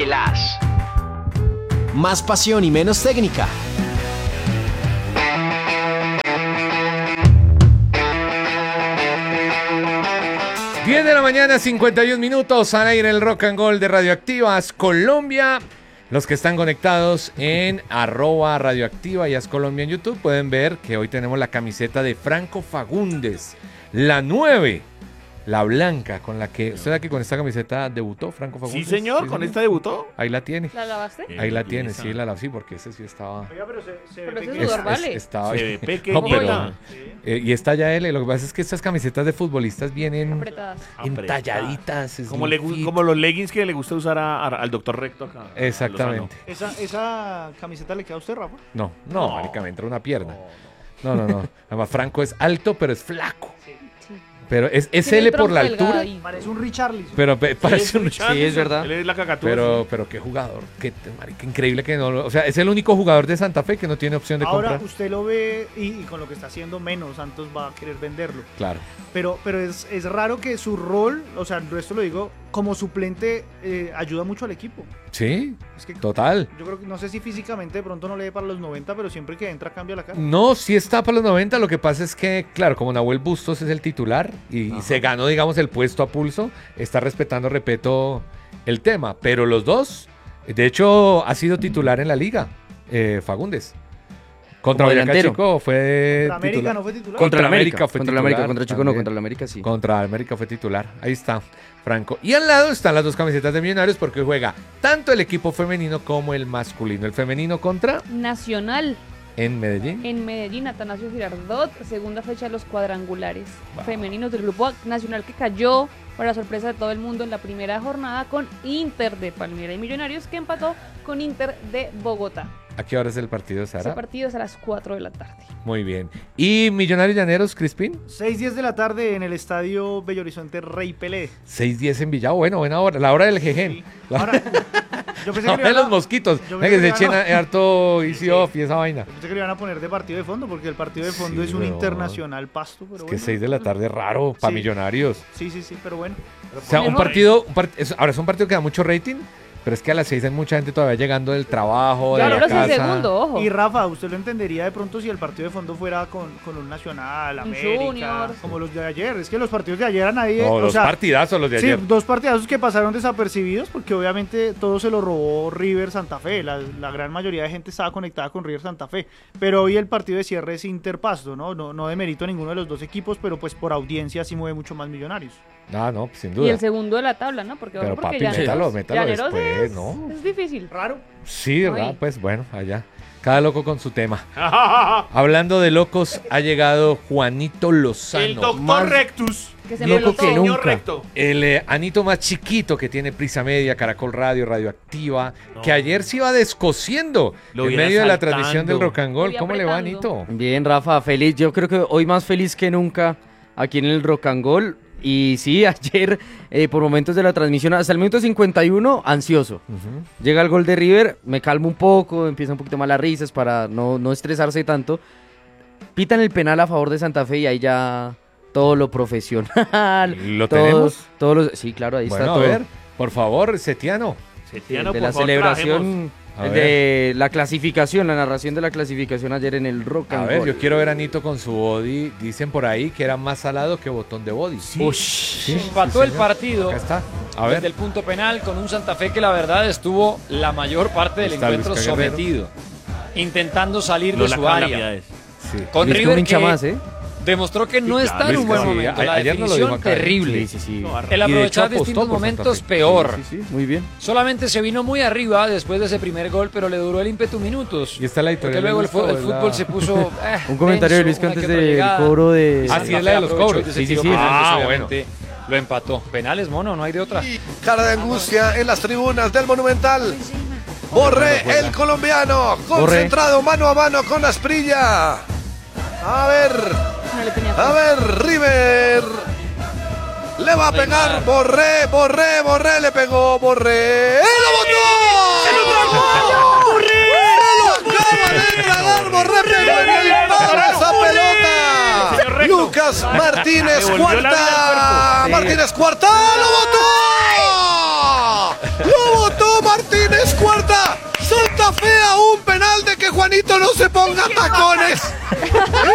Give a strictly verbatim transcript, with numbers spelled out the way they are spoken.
las. Más pasión y menos técnica. diez de la mañana, cincuenta y un minutos, al aire el Rock and Roll de Radioactivas Colombia. Los que están conectados en arroba Radioactiva y As Colombia en YouTube pueden ver que hoy tenemos la camiseta de Franco Fagundes, la nueve, la blanca, con la que usted aquí con esta camiseta debutó, Franco Fagundes. Sí, señor, sí, con señor. Esta debutó. Ahí la tiene. ¿La lavaste? Ahí la tiene, sí, la lavé, sí, porque ese sí estaba. Oiga, pero se, se pero ve ese pequeño. sudor vale. Es, estaba Se ve pequeño. No, pero, sí. eh, y está ya L. Lo que pasa es que estas camisetas de futbolistas vienen apretadas, entalladitas. Como, le, como los leggings que le gusta usar a, a, al doctor Recto acá. Exactamente. ¿Esa, ¿Esa camiseta le queda a usted, Rafa? No, no, no. marica, me entra una pierna. No, no, no. Además, Franco es alto, pero es flaco. Sí. Pero es, es L por la altura. Ahí. Parece un Richarlison. Pero pe, parece un Sí, es verdad. Él es la cacatúa. Pero, sí. pero qué jugador. Qué, marica, increíble que no lo. O sea, es el único jugador de Santa Fe que no tiene opción de Ahora, comprar. usted lo ve y, y con lo que está haciendo menos, Santos va a querer venderlo. Claro. Pero, pero es, es raro que su rol, o sea, esto lo digo, como suplente eh, ayuda mucho al equipo. Sí, es que total. Yo creo que, no sé si físicamente de pronto no le dé para los noventa, pero siempre que entra cambia la cara. No, sí está para los noventa, lo que pasa es que, claro, como Nahuel Bustos es el titular y, y se ganó, digamos, el puesto a pulso, está respetando, respeto, el tema. Pero los dos, de hecho, ha sido titular en la liga, eh, Fagundes. Contra Boyacá Chico fue contra América titular. no fue titular. Contra el América fue contra titular. América, contra Chico no, contra el América sí. Contra el América fue titular. Ahí está, Franco. Y al lado están las dos camisetas de Millonarios porque juega tanto el equipo femenino como el masculino. El femenino contra Nacional. En Medellín. En Medellín, Atanasio Girardot, segunda fecha de los cuadrangulares wow. femeninos del Grupo Nacional que cayó, para sorpresa de todo el mundo, en la primera jornada con Inter de Palmira y Millonarios, que empató con Inter de Bogotá. ¿A qué hora es el partido, Sara? Ese partido es a las cuatro de la tarde. Muy bien. ¿Y Millonarios Llaneros, Crispín? seis diez de la tarde en el estadio Bello Horizonte Rey Pelé. seis diez en Villao, bueno, buena hora. La hora del jejen. Sí. La... Ahora, yo pensé que de los mosquitos. Venga, que se echen harto easy off y esa vaina. Yo pensé que le iban a poner de partido de fondo, porque el partido de fondo sí, es un pero... internacional Pasto. Pero es bueno. que seis de la tarde es raro para sí. Millonarios. Sí, sí, sí, pero bueno. Pero o sea, un partido, un part... ahora es un partido que da mucho rating. Pero es que a las seis hay mucha gente todavía llegando del trabajo, claro, de la casa. Es el segundo, ojo. Y Rafa, usted lo entendería de pronto si el partido de fondo fuera con, con un Nacional, América, Junior. Como los de ayer. Es que los partidos de ayer a nadie... No, o los sea, partidazos los de sí, ayer. Sí, dos partidazos que pasaron desapercibidos porque obviamente todo se lo robó River Santa Fe. La, la gran mayoría de gente estaba conectada con River Santa Fe. Pero hoy el partido de cierre es Inter Pasto, ¿no? No, no demerito a ninguno de los dos equipos, pero pues por audiencia sí mueve mucho más Millonarios. Ah, no, sin duda. Y el segundo de la tabla, ¿no? Porque, pero porque papi, Llaneros, métalo, métalo Llaneros después, es, ¿no? Es difícil. Raro. Sí, ¿verdad? Pues bueno, allá. Cada loco con su tema. Hablando de locos, ha llegado Juanito Lozano. El doctor más Rectus. Que se loco que nunca. Recto. El eh, Anito más chiquito que tiene Prisa Media, Caracol Radio, Radioactiva, no. que ayer se iba descosiendo Lo en medio saltando. de la transmisión del Rock and Roll. ¿Cómo le va, Anito? Bien, Rafa, feliz. Yo creo que hoy más feliz que nunca aquí en el Rock and Roll. Y sí, ayer, eh, por momentos de la transmisión, hasta el minuto cincuenta y uno, ansioso. Uh-huh. Llega el gol de River, me calmo un poco, empieza un poquito más las risas para no, no estresarse tanto. Pitan el penal a favor de Santa Fe y ahí ya todo lo profesional. ¿Lo todo, tenemos? Todo lo, sí, claro, ahí bueno, está todo. A ver, por favor, Setiano. Setiano, de por la favor, celebración... de la clasificación, la narración de la clasificación ayer en el Rock and A ver, Roll. yo quiero ver a Anito con su body. Dicen por ahí que era más salado que botón de body. Sí. Ush, sí, empató sí, el partido. Acá está. A ver. Desde el punto penal con un Santa Fe que la verdad estuvo la mayor parte del está encuentro sometido, intentando salir no de su área. Sí. Con River un hincha que más, ¿eh? demostró que no sí, está claro, en un buen sí, momento. La ayer definición no lo terrible. Sí, sí, sí. El aprovechar de distintos momentos peor. Sí, sí, sí, muy bien. Solamente se vino muy arriba después de ese primer gol, pero le duró el ímpetu minutos. Y está la historia. Porque luego el, fútbol, el fútbol se puso. Eh, un comentario denso, de Luis que antes del cobro de. Así es la de los cobros. Sí, sí, sí. Ah, bueno. Lo empató. Penales, mono, no hay de otra. Cara de angustia en las tribunas del Monumental. Borré, el colombiano, concentrado mano a mano con Asprilla. A ver. A ver, River. Le va a pegar. Borré, Borré, Borré. Le pegó Borré. ¡Lo botó! ¡Se lo tragó! ¡Borré! ¡Se lo acaba de tragar! Borré pegó en el palo esa pelota. Lucas Martínez Cuarta. Martínez Cuarta. ¡Lo botó! ¡Lo botó Martínez, cuarta. Santa Fe a un penal de que Juanito no se ponga tacones.